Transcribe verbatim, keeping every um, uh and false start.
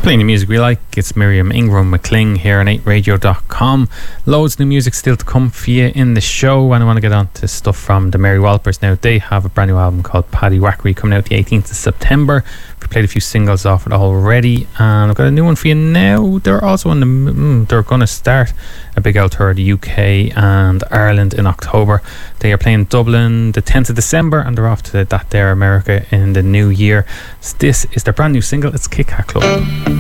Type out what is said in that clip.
Playing the music we like, it's Miriam Ingram McCling here on eight radio dot com. Loads of new music still to come for you in the show, and I want to get on to stuff from the Mary Walpers now. They have a brand new album called Paddy Wackery coming out the eighteenth of September. We've played a few singles off it already, and I've got a new one for you now. They're also in the, mm, they're going to start a big out tour of the U K and Ireland in October. They are playing Dublin the tenth of December, and they're off to that there America in the new year. So this is their brand new single. It's Kit Kat Club.